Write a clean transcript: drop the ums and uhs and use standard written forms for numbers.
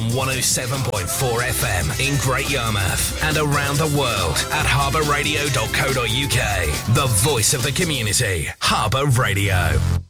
107.4 FM in Great Yarmouth and around the world at harbourradio.co.uk. The voice of the community. Harbour Radio.